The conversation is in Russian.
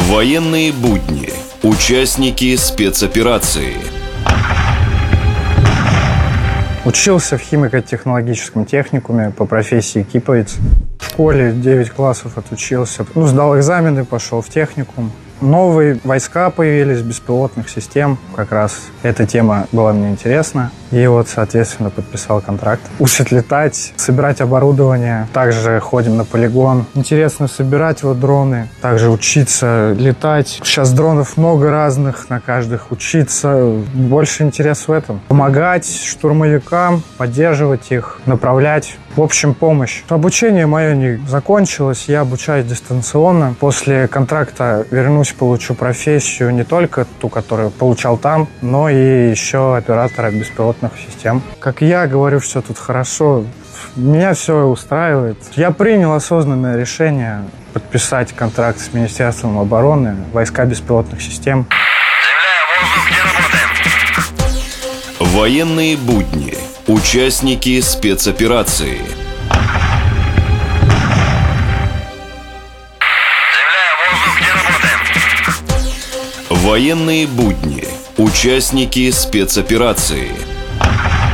Военные будни. Участники спецоперации. Учился в химико-технологическом техникуме по профессии киповец. В школе 9 классов отучился. Сдал экзамены, пошел в техникум. Новые войска появились, беспилотных систем. Как раз эта тема была мне интересна. И соответственно, подписал контракт. Учат летать, собирать оборудование. Также ходим на полигон. Интересно собирать дроны. Также учиться летать. Сейчас дронов много разных, на каждых учиться. Больше интерес в этом. Помогать штурмовикам, поддерживать их, направлять. В общем, помощь. Обучение мое не закончилось. Я обучаюсь дистанционно. После контракта вернусь, получу профессию не только ту, которую получал там, но и еще оператора беспилотных систем. Как я говорю, все тут хорошо. Меня все устраивает. Я принял осознанное решение подписать контракт с Министерством обороны, войска беспилотных систем. Военные будни. Участники спецоперации. Военные будни. Участники спецоперации.